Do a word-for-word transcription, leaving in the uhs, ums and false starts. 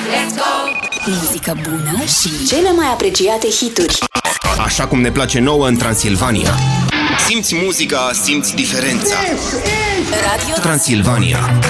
Let's go! Muzică bună și cele mai apreciate hituri. Așa cum ne place nouă în Transilvania. Simți muzica, simți diferența. Radio Transilvania.